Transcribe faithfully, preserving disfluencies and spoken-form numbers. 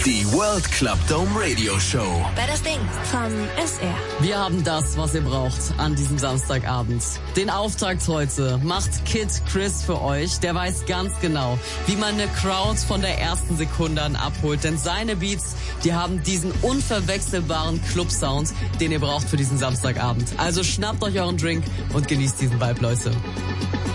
Die World Club Dome Radio Show. Wer das Ding vom S R. Wir haben das, was ihr braucht an diesem Samstagabend. Den Auftakt heute macht Kid Chris für euch. Der weiß ganz genau, wie man eine Crowd von der ersten Sekunde an abholt. Denn seine Beats, die haben diesen unverwechselbaren Club-Sound, den ihr braucht für diesen Samstagabend. Also schnappt euch euren Drink und genießt diesen Vibe, Leute.